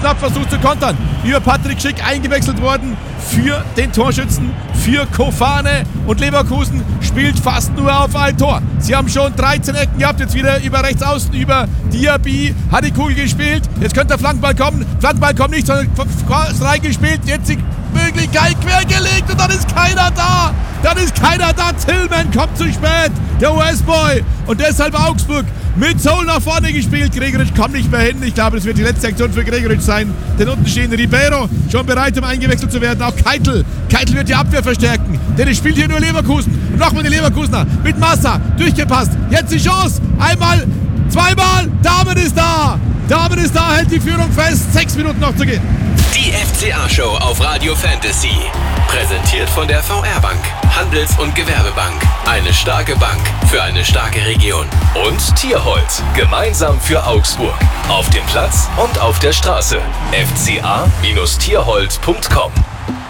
knapp versucht zu kontern. Über Patrick Schick eingewechselt worden für den Torschützen, für Kofane. Und Leverkusen spielt fast nur auf ein Tor. Sie haben schon 13 Ecken gehabt, jetzt wieder über rechts außen, über Diaby, hat die Kugel gespielt. Jetzt könnte der Flankenball kommen. Flankenball kommt nicht, sondern reingespielt. Jetzt die Möglichkeit quergelegt und dann ist keiner da. Tillman kommt zu spät, der US-Boy. Und deshalb Augsburg mit Soul nach vorne gespielt. Gregoritsch kommt nicht mehr hin. Ich glaube, das wird die letzte Aktion für Gregoritsch sein. Denn unten stehen Ribeiro schon bereit, um eingewechselt zu werden. Auch Keitel. Keitel wird die Abwehr verstärken. Denn es spielt hier nur Leverkusen. Und nochmal die Leverkusener mit Massa. Durchgepasst. Jetzt die Chance. Einmal, zweimal. Damen ist da, hält die Führung fest. 6 Minuten noch zu gehen. Die FCA-Show auf Radio Fantasy. Präsentiert von der VR-Bank. Handels- und Gewerbebank. Eine starke Bank für eine starke Region. Und Tierholz. Gemeinsam für Augsburg. Auf dem Platz und auf der Straße. fca-tierholz.com